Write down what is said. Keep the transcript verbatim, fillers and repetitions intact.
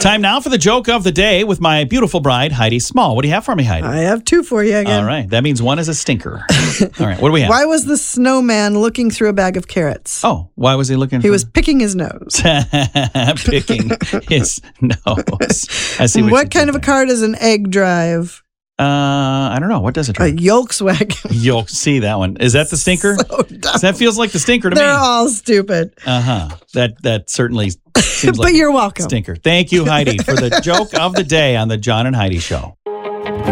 Time now for the joke of the day with my beautiful bride, Heidi Small. What do you have for me, Heidi? I have two for you again. All right. That means one is a stinker. All right. What do we have? Why was the snowman looking through a bag of carrots? Oh, why was he looking? He for... was picking his nose. Picking his nose. I see what, what kind of a car does an egg drive? Uh, I don't know. What does it A drive? Volkswagen. You'll see that one. Is that the stinker? So dumb. That feels like the stinker to They're me. all stupid. Uh huh. That that certainly seems like But you're welcome. stinker. Thank you, Heidi, for the joke of the day on the John and Heidi Show.